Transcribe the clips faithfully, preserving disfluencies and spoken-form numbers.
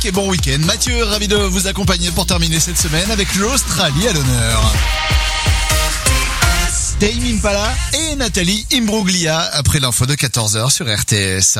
et bon week-end. Mathieu, ravi de vous accompagner pour terminer cette semaine avec l'Australie à l'honneur. Tame Impala et Nathalie Imbruglia après l'info de quatorze heures sur R T S.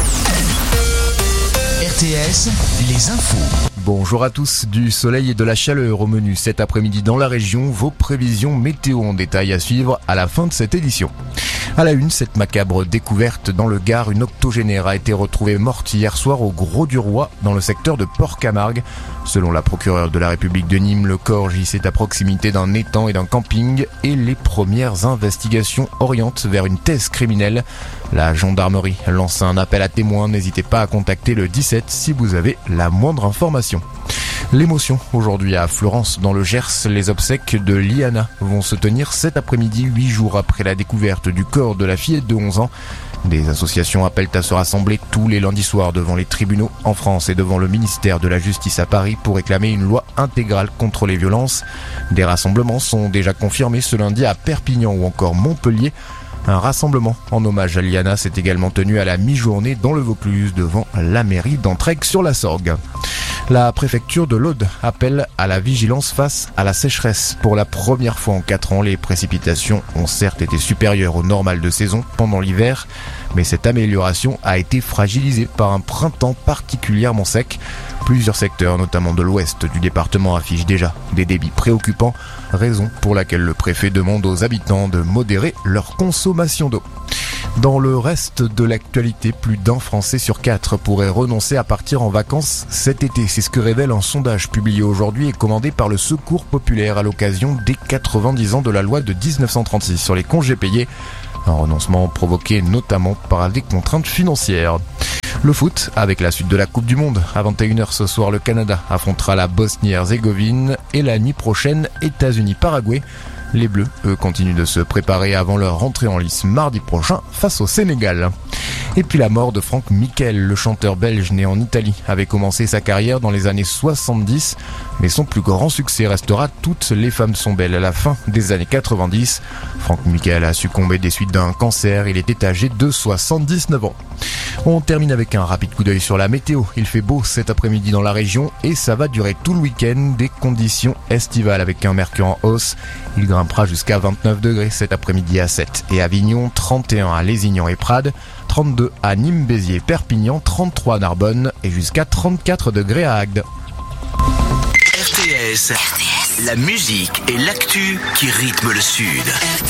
R T S, les infos. Bonjour à tous, du soleil et de la chaleur au menu cet après-midi dans la région, vos prévisions météo en détail à suivre à la fin de cette édition. À la une, cette macabre découverte dans le Gard, une octogénaire a été retrouvée morte hier soir au Gros-du-Roi dans le secteur de Port-Camargue. Selon la procureure de la République de Nîmes, le corps gisait à proximité d'un étang et d'un camping et les premières investigations orientent vers une thèse criminelle. La gendarmerie lance un appel à témoins, n'hésitez pas à contacter le dix-sept si vous avez la moindre information. L'émotion aujourd'hui à Florence dans le Gers, les obsèques de Liana vont se tenir cet après-midi, huit jours après la découverte du corps de la fillette de onze ans. Des associations appellent à se rassembler tous les lundis soirs devant les tribunaux en France et devant le ministère de la Justice à Paris pour réclamer une loi intégrale contre les violences. Des rassemblements sont déjà confirmés ce lundi à Perpignan ou encore Montpellier. Un rassemblement en hommage à Liana s'est également tenu à la mi-journée dans le Vaucluse devant la mairie d'Entraigues-sur-la-Sorgue. La préfecture de l'Aude appelle à la vigilance face à la sécheresse. Pour la première fois en quatre ans, les précipitations ont certes été supérieures au normal de saison pendant l'hiver, mais cette amélioration a été fragilisée par un printemps particulièrement sec. Plusieurs secteurs, notamment de l'ouest du département, affichent déjà des débits préoccupants, raison pour laquelle le préfet demande aux habitants de modérer leur consommation d'eau. Dans le reste de l'actualité, plus d'un Français sur quatre pourrait renoncer à partir en vacances cet été. C'est ce que révèle un sondage publié aujourd'hui et commandé par le Secours populaire à l'occasion des quatre-vingt-dix ans de la loi de dix-neuf cent trente-six sur les congés payés. Un renoncement provoqué notamment par des contraintes financières. Le foot, avec la suite de la Coupe du Monde. À vingt et une heures ce soir, le Canada affrontera la Bosnie-Herzégovine et la nuit prochaine, États-Unis-Paraguay. Les Bleus, eux, continuent de se préparer avant leur rentrée en lice mardi prochain face au Sénégal. Et puis la mort de Franck Michel, le chanteur belge né en Italie, avait commencé sa carrière dans les années soixante-dix, mais son plus grand succès restera Toutes les femmes sont belles à la fin des années quatre-vingt-dix. Franck Michel a succombé des suites d'un cancer, il était âgé de soixante-dix-neuf ans. On termine avec un rapide coup d'œil sur la météo. Il fait beau cet après-midi dans la région et ça va durer tout le week-end, des conditions estivales avec un mercure en hausse. Il grimpera jusqu'à vingt-neuf degrés cet après-midi à Sète et Avignon, trente et un à Lézignan et Prades, trente-deux à Nîmes, Béziers, Perpignan, trente-trois à Narbonne et jusqu'à trente-quatre degrés à Agde. R T S, la musique et l'actu qui rythment le Sud.